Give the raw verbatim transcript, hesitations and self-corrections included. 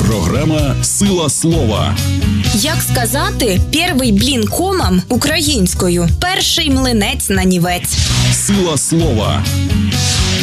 Програма «Сила слова». Як сказати «первий блін комом» українською? Перший млинець нанівець. Сила слова.